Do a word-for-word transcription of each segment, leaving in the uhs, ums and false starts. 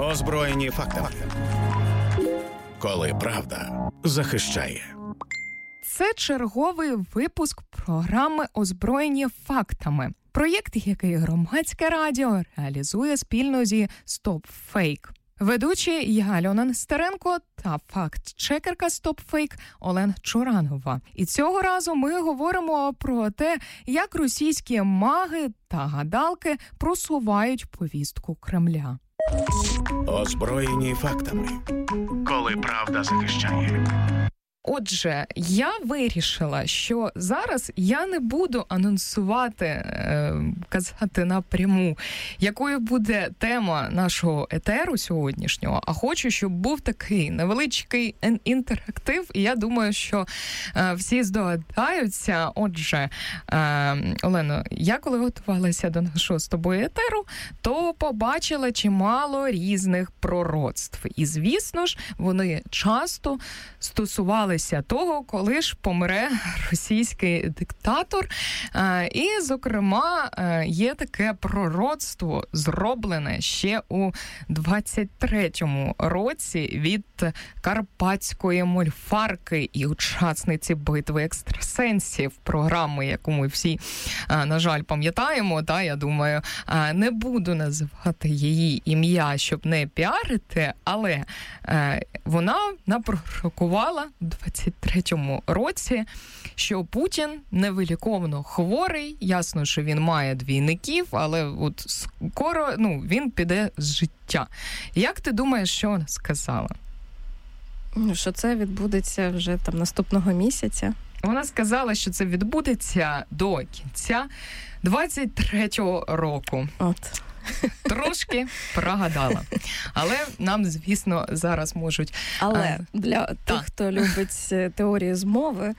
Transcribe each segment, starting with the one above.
Озброєні фактами. Коли правда захищає. Це черговий випуск програми «Озброєні фактами». Проєкт, який Громадське радіо реалізує спільно зі StopFake. Ведучі я, Альона Нестеренко, та факт-чекерка StopFake Олена Чуранова. І цього разу ми говоримо про те, як російські маги та гадалки просувають повістку Кремля. Озброєні фактами. Коли правда захищає. Отже, я вирішила, що зараз я не буду анонсувати, е, казати напряму, якою буде тема нашого етеру сьогоднішнього, а хочу, щоб був такий невеличкий інтерактив, і я думаю, що е, всі здогадаються. Отже, е, Олено, я коли готувалася до нашого з тобою етеру, то побачила чимало різних пророцтв. І, звісно ж, вони часто стосувалися того, коли ж помре російський диктатор. І, зокрема, є таке пророцтво, зроблене ще у двадцять третьому році від карпатської мольфарки і учасниці битви екстрасенсів, програми, яку ми всі, на жаль, пам'ятаємо, та, я думаю, не буду називати її ім'я, щоб не піарити, але вона напророкувала в двадцять третьому році, що Путін невиліковно хворий, ясно, що він має двійників, але от скоро, ну, він піде з життя. Як ти думаєш, що вона сказала? Що це відбудеться вже там наступного місяця. Вона сказала, що це відбудеться до кінця двадцять третього року. От. Трошки прогадала. Але нам, звісно, зараз можуть... Але а, для тих, так. хто любить теорії змови,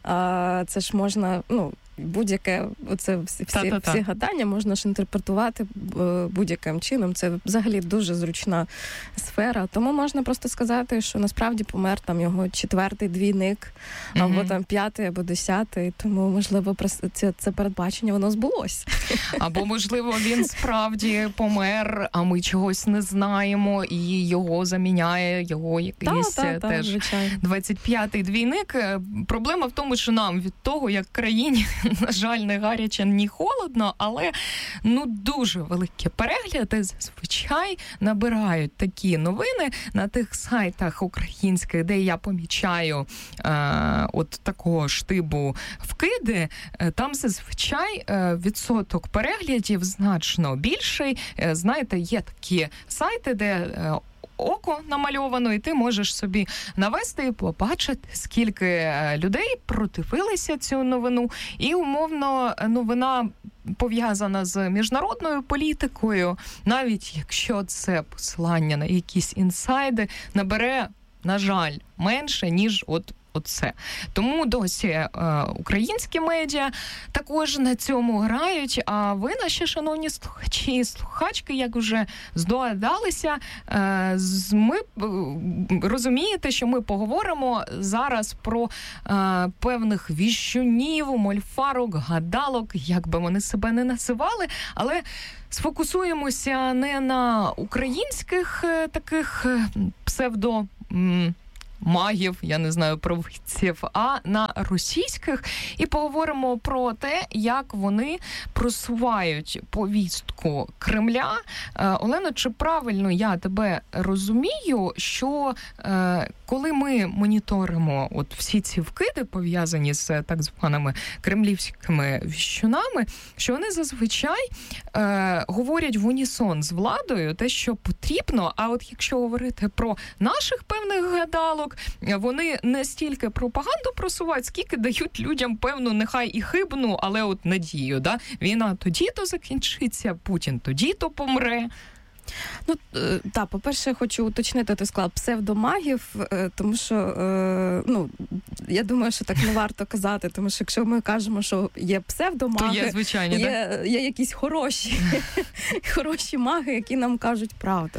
це ж можна, ну, будь-яке, оце всі, всі, всі гадання можна ж інтерпретувати будь-яким чином. Це взагалі дуже зручна сфера. Тому можна просто сказати, що насправді помер там його четвертий двійник, mm-hmm. або там п'ятий, або десятий. Тому, можливо, це, це передбачення, воно збулось. Або, можливо, він справді помер, а ми чогось не знаємо, і його заміняє його якийсь та, та, теж та, двадцять п'ятий двійник. Проблема в тому, що нам від того, як країні, на жаль, не гаряче, ні холодно, але ну дуже великі перегляди зазвичай набирають такі новини на тих сайтах українських, де я помічаю е, от такого штибу вкиди. Там зазвичай е, відсоток переглядів значно більший. Е, знаєте, є такі сайти, де е, око намальовано, і ти можеш собі навести і побачити, скільки людей продивилися цю новину. І, умовно, новина пов'язана з міжнародною політикою, навіть якщо це посилання на якісь інсайди, набере, на жаль, менше, ніж от оце. Тому досі е, українські медіа також на цьому грають, а ви, наші шановні слухачі і слухачки, як вже здогадалися, е, ми е, розумієте, що ми поговоримо зараз про е, певних віщунів, мольфарок, гадалок, як би вони себе не називали, але сфокусуємося не на українських е, таких е, псевдо... М- магів, я не знаю, провидців, а на російських, і поговоримо про те, як вони просувають повістку Кремля. Е, Олено, чи правильно я тебе розумію, що е, коли ми моніторимо от всі ці вкиди, пов'язані з так званими кремлівськими віщунами, що вони зазвичай е, говорять в унісон з владою те, що потрібно, а от якщо говорити про наших певних гадалок, вони не стільки пропаганду просувають, скільки дають людям певну, нехай і хибну, але от надію. Да? Війна тоді-то закінчиться, Путін тоді-то помре. Ну, так, по-перше, я хочу уточнити, ти сказала, псевдомагів, тому що, ну, я думаю, що так не варто казати, тому що якщо ми кажемо, що є псевдомаги, то є, звичайно, є, є якісь хороші, хороші маги, які нам кажуть правду.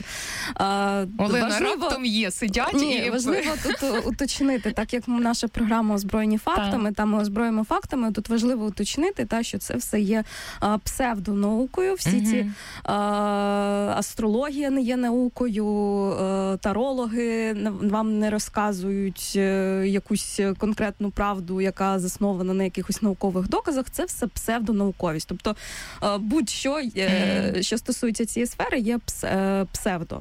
Олена, важливо, раптом є, сидять ні, і... важливо тут уточнити, так як наша програма «Озброєні фактами», та. Там ми озброїмо фактами, тут важливо уточнити, та, що це все є псевдонаукою, всі угу. ці астрологія не є наукою, тарологи вам не розказують якусь конкретну правду, яка заснована на якихось наукових доказах. Це все псевдонауковість. Тобто будь-що, що стосується цієї сфери, є псевдо.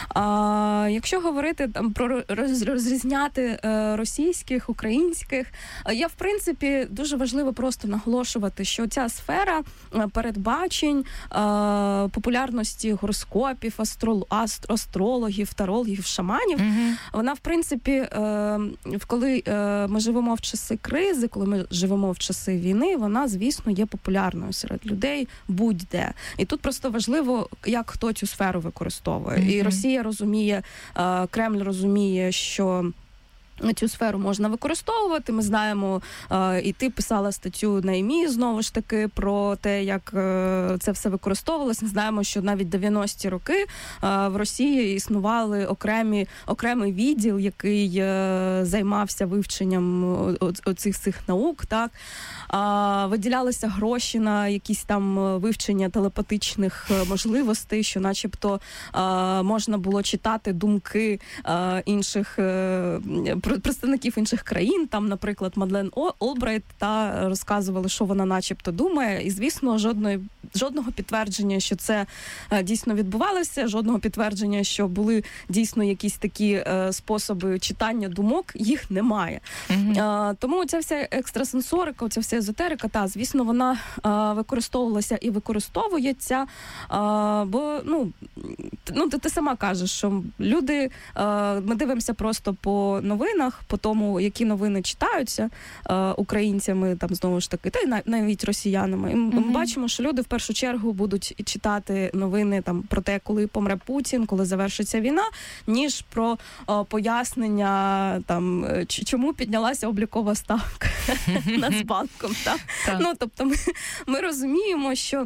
А якщо говорити там про розрізняти російських, українських, я, в принципі, дуже важливо просто наголошувати, що ця сфера передбачень, популярності гороскопів, астрологів, тарологів, шаманів, mm-hmm. вона, в принципі, коли ми живемо в часи кризи, коли ми живемо в часи війни, вона, звісно, є популярною серед людей будь-де. І тут просто важливо, як хто цю сферу використовує. Mm-hmm. І Росія розуміє, Кремль розуміє, що цю сферу можна використовувати. Ми знаємо, і ти писала статтю на ІМІ, знову ж таки, про те, як це все використовувалось. Ми знаємо, що навіть дев'яності роки в Росії існували окремі, окремий відділ, який займався вивченням оцих цих наук, так. Виділялися гроші на якісь там вивчення телепатичних можливостей, що начебто можна було читати думки інших представників інших країн, там, наприклад, Мадлен Олбрайт, та розказували, що вона начебто думає, і, звісно, жодної, жодного підтвердження, що це дійсно відбувалося, жодного підтвердження, що були дійсно якісь такі е, способи читання думок, їх немає. Mm-hmm. Е, тому ця вся екстрасенсорика, ця вся езотерика, та, звісно, вона е, використовувалася і використовується, е, бо, ну, ну ти, ти сама кажеш, що люди, е, ми дивимося просто по новинах, по тому, які новини читаються е, українцями, там, знову ж таки, та й навіть росіянами. І ми mm-hmm. бачимо, що люди в першу чергу будуть читати новини там про те, коли помре Путін, коли завершиться війна, ніж про е, пояснення, там, чому піднялася облікова ставка Нацбанком. Ну, тобто ми, ми розуміємо, що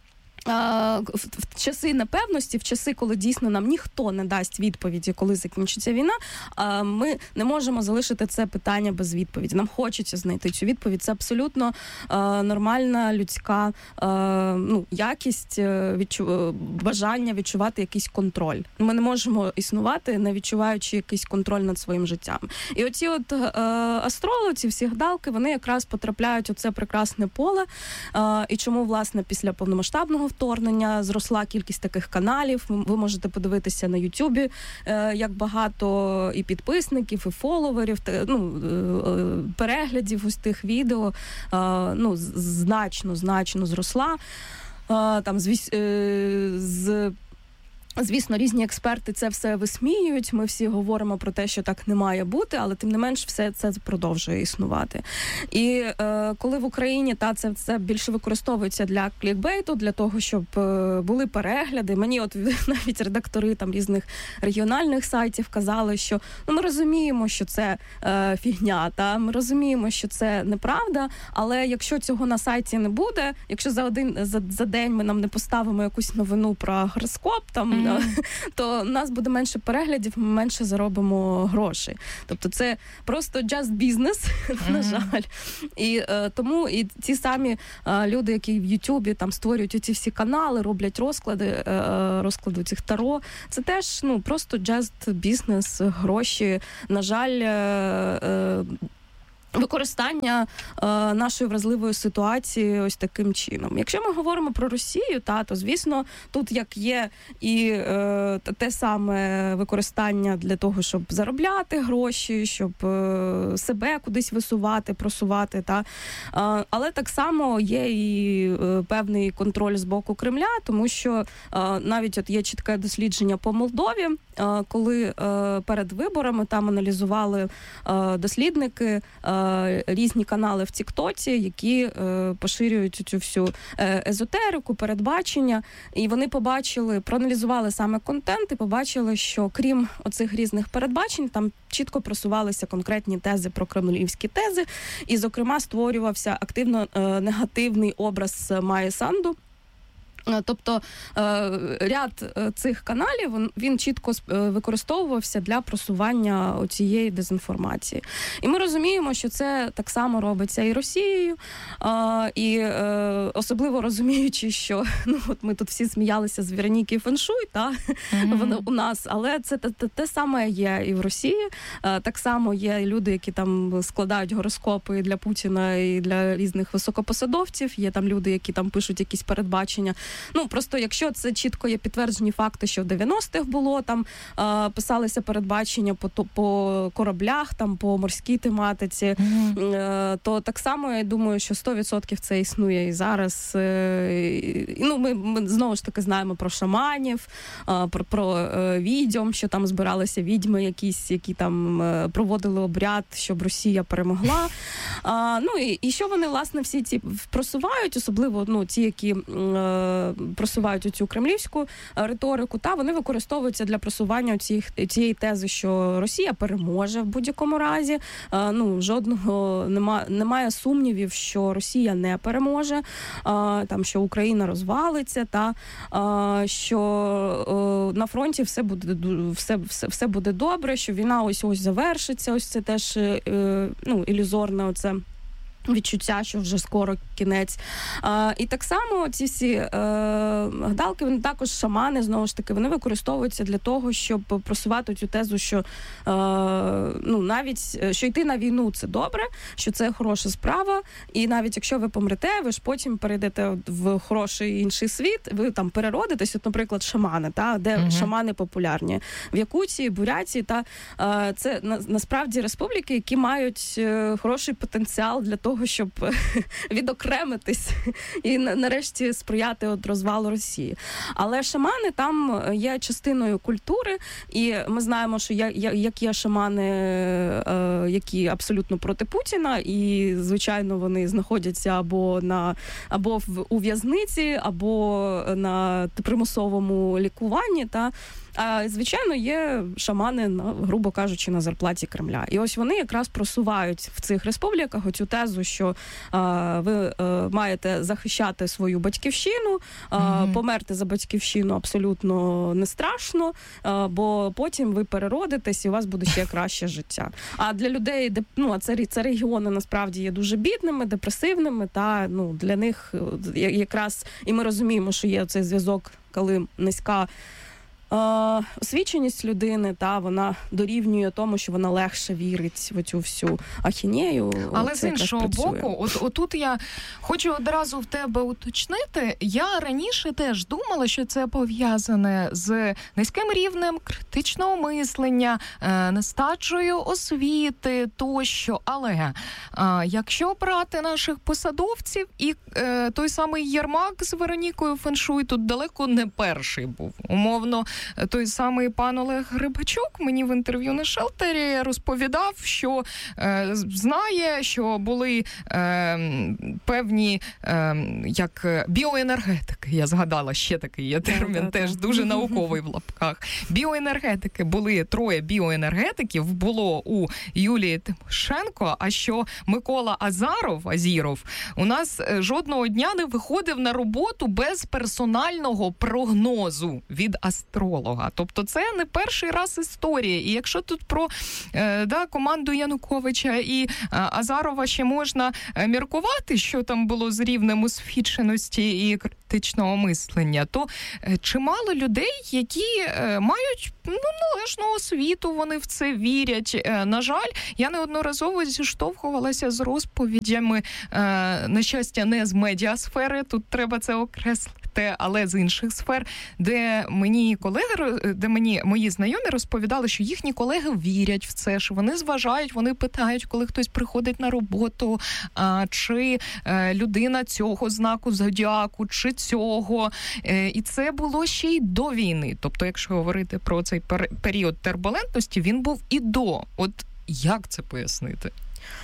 в часи непевності, в часи, коли дійсно нам ніхто не дасть відповіді, коли закінчиться війна, ми не можемо залишити це питання без відповіді. Нам хочеться знайти цю відповідь. Це абсолютно нормальна людська ну, якість, відчу... бажання відчувати якийсь контроль. Ми не можемо існувати, не відчуваючи якийсь контроль над своїм життям. І оці от астрологи, всі гадалки, вони якраз потрапляють у це прекрасне поле. І чому, власне, після повномасштабного вторгнення зросла кількість таких каналів. Ви можете подивитися на Ютубі, як багато і підписників, і фоловерів, ну, переглядів ось тих відео, ну, значно, значно зросла. Там з, з Звісно, різні експерти це все висміюють, ми всі говоримо про те, що так не має бути, але тим не менш все це продовжує існувати. І е, коли в Україні та це, це більше використовується для клікбейту, для того, щоб е, були перегляди, мені от навіть редактори там різних регіональних сайтів казали, що ну, ми розуміємо, що це е, фігня, та ми розуміємо, що це неправда, але якщо цього на сайті не буде, якщо за один за, за день ми нам не поставимо якусь новину про гороскоп, там то у нас буде менше переглядів, ми менше заробимо грошей. Тобто це просто just business, mm-hmm. на жаль. І е, тому і ті самі е, люди, які в Ютубі там створюють ці всі канали, роблять розклади, е, розклади цих таро, це теж ну просто just business, гроші. На жаль, е, е, використання е, нашої вразливої ситуації ось таким чином. Якщо ми говоримо про Росію, та, то, звісно, тут як є і е, те саме використання для того, щоб заробляти гроші, щоб е, себе кудись висувати, просувати. Та. Е, але так само є і е, певний контроль з боку Кремля, тому що е, навіть от є чітке дослідження по Молдові, е, коли е, перед виборами там аналізували е, дослідники е, різні канали в Тіктоці, які е, поширюють цю всю езотерику, передбачення, і вони побачили, проаналізували саме контент і побачили, що крім оцих різних передбачень, там чітко просувалися конкретні тези про кремлівські тези, і, зокрема, створювався активно е, негативний образ Майї Санду, Тобто ряд цих каналів, він чітко використовувався для просування цієї дезінформації. І ми розуміємо, що це так само робиться і Росією, і особливо розуміючи, що ну, от ми тут всі сміялися з Вероніки Феншуй, та, mm-hmm. у нас, але це те, те, те саме є і в Росії. Так само є люди, які там складають гороскопи для Путіна і для різних високопосадовців, є там люди, які там пишуть якісь передбачення. Ну, просто якщо це чітко є підтверджені факти, що в дев'яностих було, там е, писалися передбачення по, по кораблях, там по морській тематиці, mm-hmm. е, то так само, я думаю, що сто відсотків це існує і зараз. Е, і, ну, ми, ми знову ж таки знаємо про шаманів, е, про, про е, відьом, що там збиралися відьми якісь, які там е, проводили обряд, щоб Росія перемогла. Е, ну, і, і що вони, власне, всі ці просувають, особливо, ну, ті, які е, просувають цю кремлівську риторику, та вони використовуються для просування цих, цієї тези, що Росія переможе в будь-якому разі. А, ну, жодного нема, немає сумнівів, що Росія не переможе, а, там, що Україна розвалиться, та а, що а, на фронті все буде все, все, все буде добре, що війна ось ось завершиться. Ось це теж е, ну, ілюзорне оце відчуття, що вже скоро кінець. А, і так само ці всі е, гадалки, вони також шамани, знову ж таки, вони використовуються для того, щоб просувати цю тезу, що е, ну, навіть, що йти на війну – це добре, що це хороша справа, і навіть якщо ви помрете, ви ж потім перейдете в хороший інший світ, ви там переродитесь, от, наприклад, шамани, та, де угу. шамани популярні. В Якутії, Бурятії, та, е, це на, насправді республіки, які мають е, хороший потенціал для того, щоб відокремитись і нарешті сприяти от розвалу Росії. Але шамани там є частиною культури, і ми знаємо, що як є шамани, які абсолютно проти Путіна, і, звичайно, вони знаходяться або на або в у в'язниці, або на примусовому лікуванні, та а, звичайно, є шамани, грубо кажучи, на зарплаті Кремля. І ось вони якраз просувають в цих республіках оцю тезу, що а, ви а, маєте захищати свою батьківщину, а, mm-hmm. померти за батьківщину абсолютно не страшно, а, бо потім ви переродитесь і у вас буде ще краще життя. А для людей, де, ну, а це, це регіони насправді є дуже бідними, депресивними, та ну, для них якраз, і ми розуміємо, що є цей зв'язок, коли низька Е, освіченість людини, та вона дорівнює тому, що вона легше вірить в цю всю ахінею. Але з іншого боку, от отут я хочу одразу в тебе уточнити. Я раніше теж думала, що це пов'язане з низьким рівнем критичного мислення, е, нестачою освіти тощо. Але е, якщо брати наших посадовців, і е, той самий Єрмак з Веронікою Феншуй тут далеко не перший був. Умовно, той самий пан Олег Грибачук мені в інтерв'ю на Шелтері розповідав, що е, знає, що були е, певні е, як біоенергетики, я згадала, ще такий є термін, yeah, теж yeah. дуже науковий в лапках. Біоенергетики, були троє біоенергетиків, було у Юлії Тимошенко, а що Микола Азаров, Азіров, у нас жодного дня не виходив на роботу без персонального прогнозу від астролога. Тобто це не перший раз історія. І якщо тут про е, да, команду Януковича і е, Азарова ще можна е, міркувати, що там було з рівнем освіченості і критичного мислення, то е, чимало людей, які е, мають ну, належну освіту, вони в це вірять. Е, на жаль, я неодноразово зіштовхувалася з розповідями, е, на щастя, не з медіасфери, тут треба це окреслити, але з інших сфер, де мені колеги, де мені мої знайомі розповідали, що їхні колеги вірять в це, що вони зважають, вони питають, коли хтось приходить на роботу, а, чи е, людина цього знаку зодіаку, чи цього. Е, і це було ще й до війни. Тобто, якщо говорити про цей пер- період турбулентності, він був і до. От як це пояснити?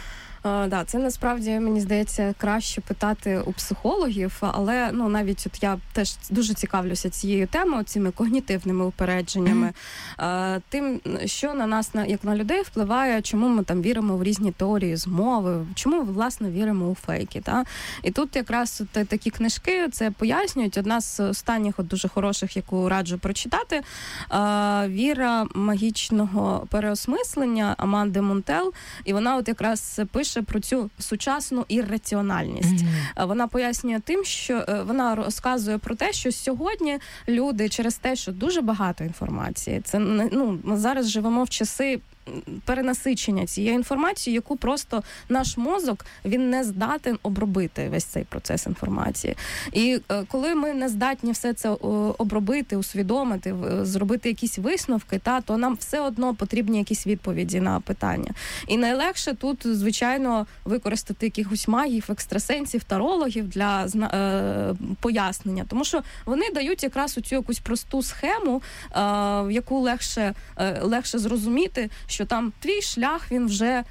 А, да, це насправді, мені здається, краще питати у психологів, але ну навіть от я теж дуже цікавлюся цією темою, цими когнітивними упередженнями, mm-hmm. а, тим, що на нас, на, як на людей, впливає, чому ми там віримо в різні теорії змови, чому ми, власне, віримо у фейки. Та? І тут якраз от такі книжки це пояснюють. Одна з останніх от дуже хороших, яку раджу прочитати, а, «Віра магічного переосмислення» Аманди Монтел, і вона от якраз пише про цю сучасну ірраціональність. Mm-hmm. Вона пояснює тим, що вона розказує про те, що сьогодні люди через те, що дуже багато інформації, це ну ми зараз живемо в часи перенасичення цієї інформації, яку просто наш мозок, він не здатен обробити весь цей процес інформації. І е, коли ми не здатні все це обробити, усвідомити, зробити якісь висновки, та, то нам все одно потрібні якісь відповіді на питання. І найлегше тут, звичайно, використати якихось магів, екстрасенсів, тарологів для е, пояснення. Тому що вони дають якраз оцю якусь просту схему, е, яку легше, е, легше зрозуміти, що там твій шлях, він вже е,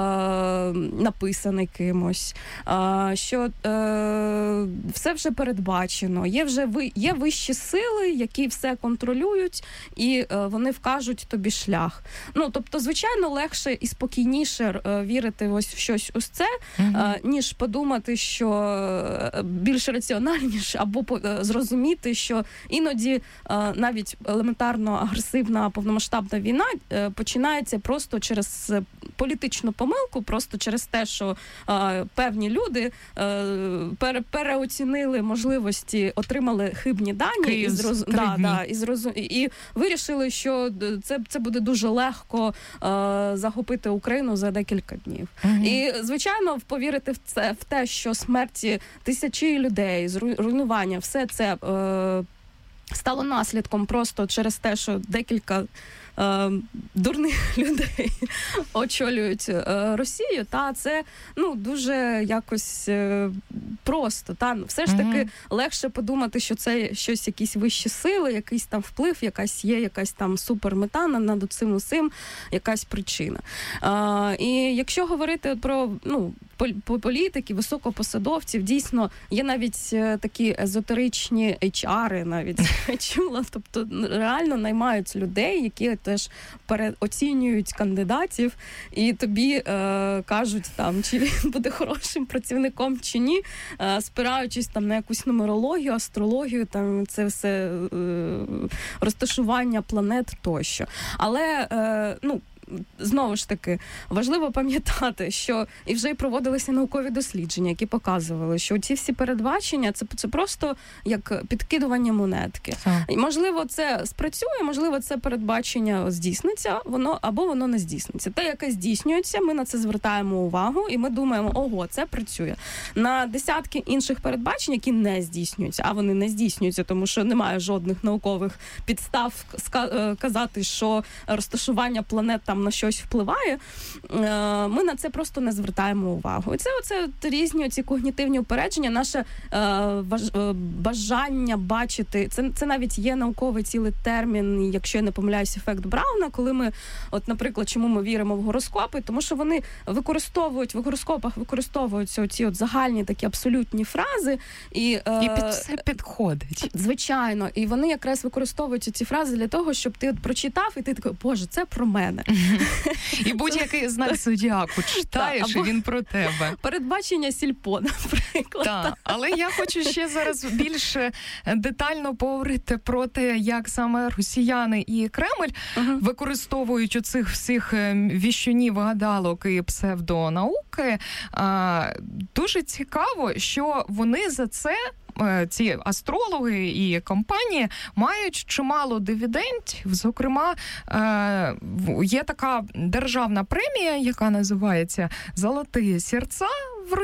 написаний кимось, е, що е, все вже передбачено, є вже ви, є вищі сили, які все контролюють, і е, вони вкажуть тобі шлях. Ну, тобто, звичайно, легше і спокійніше е, вірити ось в щось ось це, mm-hmm. е, ніж подумати, що більш раціональніше, або е, зрозуміти, що іноді е, навіть елементарно агресивна повномасштабна війна е, починається просто через політичну помилку, просто через те, що е, певні люди е, пере, переоцінили можливості, отримали хибні дані і, зроз... да, да, і, зроз... і вирішили, що це, це буде дуже легко е, захопити Україну за декілька днів. Угу. І, звичайно, повірити в це, в те, що смерті тисячі людей, руйнування, все це е, стало наслідком просто через те, що декілька Е, дурних людей очолюють е, Росію, та це ну дуже якось е, просто. Та все ж таки mm-hmm. легше подумати, що це щось, якісь вищі сили, якийсь там вплив, якась є, якась там супермета над цим усім, якась причина. Е, і якщо говорити про ну політики, високопосадовців, дійсно є навіть такі езотеричні ейч ар, навіть чула, тобто реально наймають людей, які теж переоцінюють кандидатів і тобі е, кажуть, там, чи він буде хорошим працівником, чи ні, е, спираючись там на якусь нумерологію, астрологію, там це все е, розташування планет тощо. Але, е, ну, знову ж таки, важливо пам'ятати, що і вже й проводилися наукові дослідження, які показували, що ці всі передбачення, це, це просто як підкидування монетки. І, можливо, це спрацює, можливо, це передбачення здійсниться, воно або воно не здійсниться. Те, яке здійснюється, ми на це звертаємо увагу, і ми думаємо, ого, це працює. На десятки інших передбачень, які не здійснюються, а вони не здійснюються, тому що немає жодних наукових підстав казати, що розташування планет там на щось впливає, ми на це просто не звертаємо увагу. І це оце різні ці когнітивні упередження, наше бажання бачити, це, це навіть є науковий цілий термін, якщо я не помиляюсь, ефект Брауна, коли ми, от, наприклад, чому ми віримо в гороскопи, тому що вони використовують, в гороскопах використовуються оці от загальні такі абсолютні фрази. І, і під все підходить. Звичайно. І вони якраз використовують ці фрази для того, щоб ти от прочитав, і ти такий, боже, це про мене. І будь-який знак зодіаку читаєш, та, і він про тебе. Передбачення сільпо, наприклад. Так, але я хочу ще зараз більш детально поговорити про те, як саме росіяни і Кремль uh-huh. використовують оцих всіх віщунів, гадалок і псевдонауки. Дуже цікаво, що вони за це, ці астрологи і компанії, мають чимало дивідендів. Зокрема, є така державна премія, яка називається «Золоті серця» в